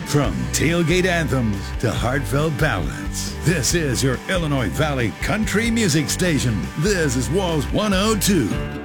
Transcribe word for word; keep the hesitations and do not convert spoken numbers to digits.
From tailgate anthems to heartfelt ballads, this is your Illinois Valley country music station. This is Walls one oh two.